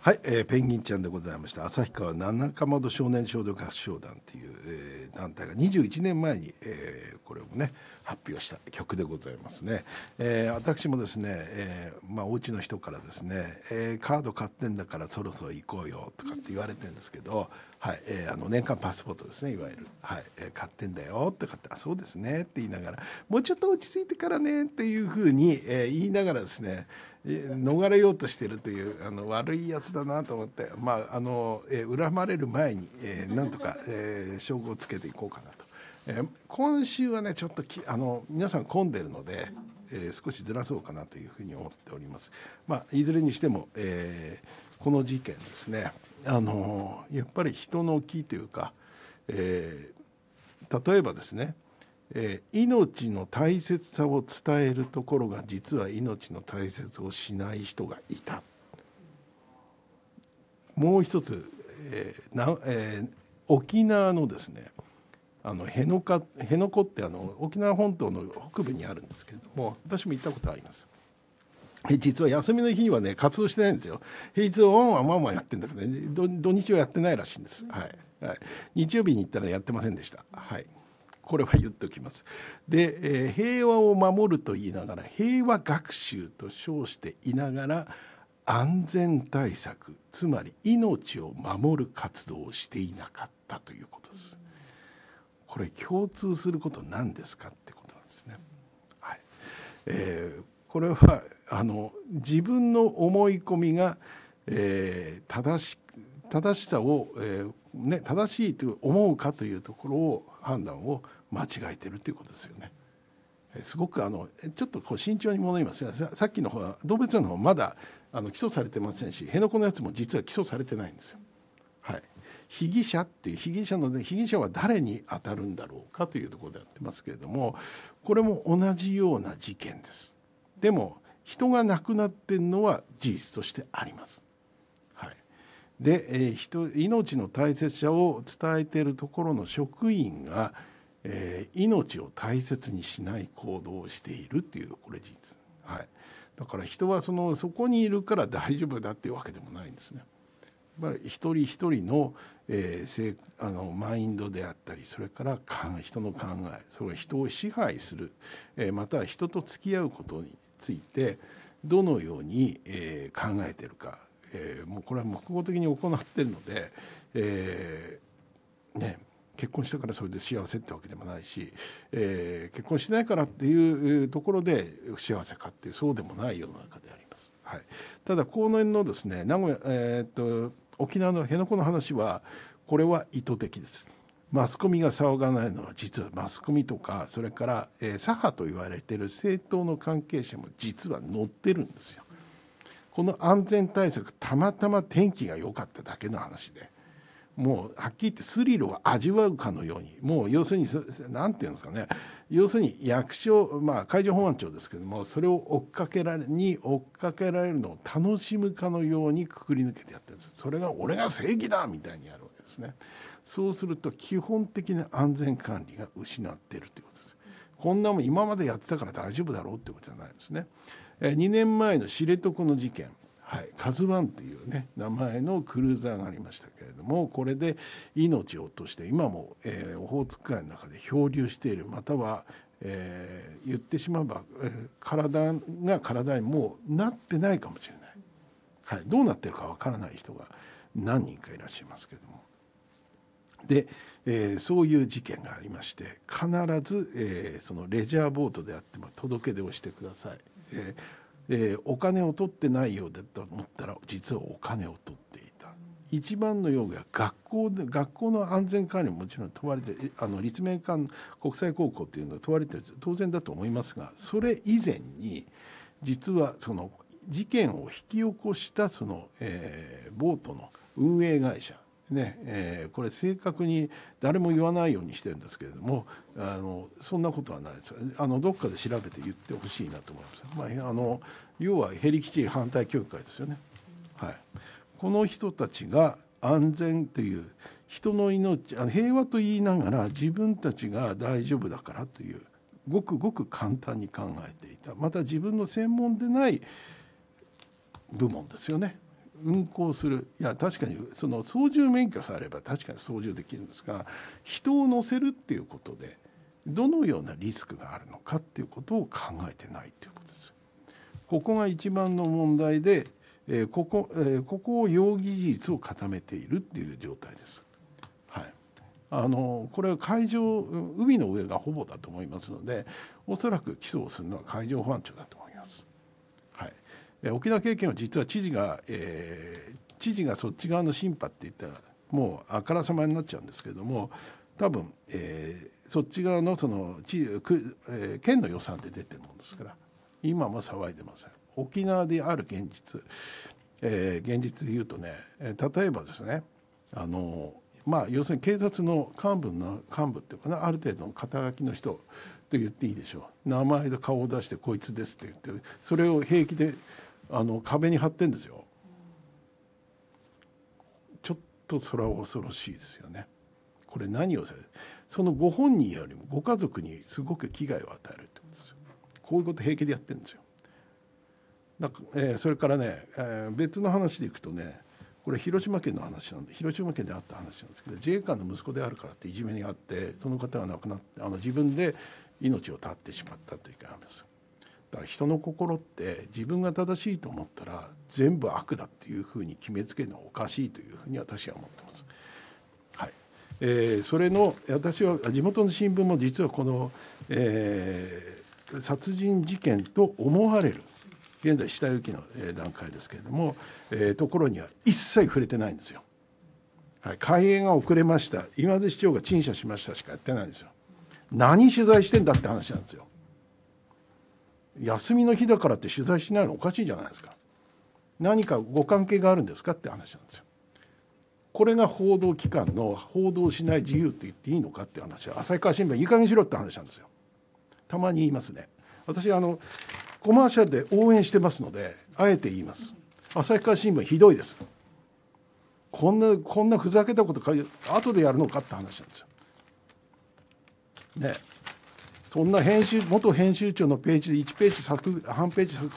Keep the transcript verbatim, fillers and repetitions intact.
はい、えー、ペンギンちゃんでございました。旭川七かまど少年少女合唱団っていう、えー、団体がにじゅういちねんまえに、えー、これをね発表した曲でございますね。えー、私もですね、えー、まあお家の人からですね、えー、カード買ってんだからそろそろ行こうよとかって言われてるんですけど、はい、えー、あの年間パスポートですね、いわゆる、はい、えー、買ってんだよって買って、あ、そうですねって言いながら、もうちょっと落ち着いてからねっていうふうに、えー、言いながらですね、逃れようとしてるというあの悪いやつだなと思って、まああのえー、恨まれる前に、えー、なんとか、えー、証拠をつけていこうかなと、えー、今週はねちょっときあの皆さん混んでるので、えー、少しずらそうかなというふうに思っております。まあ、いずれにしても、えー、この事件ですね、あのやっぱり人の気というか、えー、例えばですね、えー、命の大切さを伝えるところが実は命の大切をしない人がいた。もう一つ、えーなえー、沖縄のですね、あの辺野古辺野古ってあの沖縄本島の北部にあるんですけれども、私も行ったことあります。実は休みの日にはね活動してないんですよ。平日はワンワンワンワンやってるんだけど、ね、土, 土日はやってないらしいんです、はいはい、日曜日に行ったらやってませんでした、はい、これは言っておきます。で、えー、平和を守ると言いながら平和学習と称していながら安全対策、つまり命を守る活動をしていなかったということです。これ共通することなんですかってことなんですね、はい、えー、これはあの自分の思い込みが、えー、正し正しさを、えーね、正しいと思うかというところを判断を間違えているということですよね。すごくあのちょっとこう慎重に戻りますが、さ, さっきの方は動物園の方はまだあの起訴されてませんし、辺野古のやつも実は起訴されてないんですよ。はい、被疑者っていう被疑者の被疑者は誰に当たるんだろうかというところでやってますけれども、これも同じような事件です。でも人が亡くなっているのは事実としてあります。はい、で、えー、人命の大切さを伝えているところの職員が、えー、命を大切にしない行動をしているっていうこれ事実。はい、だから人はそのそこにいるから大丈夫だっていうわけでもないんですね。まあ、一人一人の、えー、あのマインドであったり、それから人の考え、それから人を支配する、えー、または人と付き合うことについてどのように、えー、考えているか、えー、もうこれは目標的に行っているので、えーね、結婚したからそれで幸せってわけでもないし、えー、結婚しないからっていうところで不幸せかっていうそうでもない世の中であります。はい、ただ後年のですね名古屋、えー、っと沖縄の辺野古の話はこれは意図的です。マスコミが騒がないのは実はマスコミとか、それから、えー、左派と言われている政党の関係者も実は乗ってるんですよ。この安全対策たまたま天気が良かっただけの話で、もうはっきり言ってスリルを味わうかのように、もう要するに何て言うんですかね、要するに役所、まあ、海上保安庁ですけども、それを追っかけられに追っかけられるのを楽しむかのようにくくり抜けてやってるんです。それが俺が正義だみたいにやるわけですね。そうすると基本的な安全管理が失っているということです。こんなもん今までやってたから大丈夫だろうってことじゃないですね。にねんまえの知床の事件、はい、カズワンというね名前のクルーザーがありましたけれども、これで命を落として今も、えー、オホーツク海の中で漂流している、または、えー、言ってしまえば、えー、体が体にもうなってないかもしれない、はい、どうなってるかわからない人が何人かいらっしゃいますけれども、で、えー、そういう事件がありまして、必ず、えー、そのレジャーボートであっても届け出をしてください。えーえー、お金を取ってないようだと思ったら実はお金を取っていた。一番の用語は学校で学校の安全管理ももちろん問われて、あの立命館国際高校というのは問われている当然だと思いますが、それ以前に実はその事件を引き起こしたその、えー、ボートの運営会社ね、えー、これ正確に誰も言わないようにしてるんですけれども、あのそんなことはないです。あのどっかで調べて言ってほしいなと思います。まあ、あの要はヘリ基地反対協議会ですよね、はい、この人たちが安全という人の命、あの平和と言いながら自分たちが大丈夫だからというごくごく簡単に考えていた。また自分の専門でない部門ですよね。 運行する、いや確かにその操縦免許さえあれば確かに操縦できるんですが、人を乗せるっていうことでどのようなリスクがあるのかっていうことを考えてないということです。ここが一番の問題で、えー、ここ、えー、ここを容疑事実を固めているっていう状態です。はい、あのこれは海上海の上がほぼだと思いますので、おそらく起訴をするのは海上保安庁だと思います。はい、えー、沖縄経験は実は知事が、えー、知事がそっち側の審判って言ったらもうあからさまになっちゃうんですけれども、多分、えー、そっち側のその知、えー、県の予算で出てるものですから、今も騒いでません。沖縄である現実、えー、現実で言うとね、えー、例えばですね、あのまあ要するに警察の幹部の幹部っていうかな、ある程度の肩書きの人と言っていいでしょう。名前と顔を出してこいつですって言って、それを平気であの壁に貼ってんですよ。ちょっとそれは恐ろしいですよね。これ何をされる、そのご本人よりもご家族にすごく危害を与えるってことですよ。こういうこと平気でやってるんですよ。だから、えー、それからね、えー、別の話でいくとね、これ広島県の話なんで、広島県であった話なんですけど、自衛官の息子であるからっていじめにあって、その方が亡くなって、あの自分で命を絶ってしまったというかです。だから人の心って自分が正しいと思ったら全部悪だっていうふうに決めつけるのはおかしいというふうに私は思ってます。はい、えー、それの私は地元の新聞も実はこの、えー、殺人事件と思われる現在下行きの段階ですけれども、えー、ところには一切触れてないんですよ。はい、開園が遅れました、今津市長が陳謝しましたしかやってないんですよ。何取材してんだって話なんですよ。休みの日だからって取材しないのおかしいじゃないですか。何かご関係があるんですかって話なんですよ。これが報道機関の報道しない自由って言っていいのかって話は、旭川新聞いい加減にしろって話なんですよ。たまに言いますね。私あのコマーシャルで応援してますのであえて言います。旭川新聞ひどいです。こんなこんなふざけたこと書いて後でやるのかって話なんですよ。ね、そんな編集元編集長のページでいちページ削半ページ